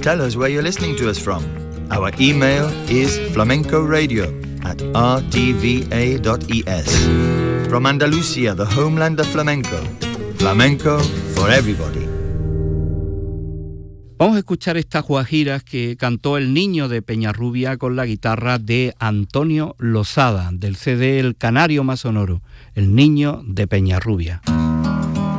tell us where you're listening to us from. Our email is flamencoradio@rtva.es. From Andalusia, the homeland of flamenco. Flamenco for everybody. Vamos a escuchar estas guajiras que cantó el Niño de Peñarrubia con la guitarra de Antonio Losada, del CD El Canario Más Sonoro, El Niño de Peñarrubia.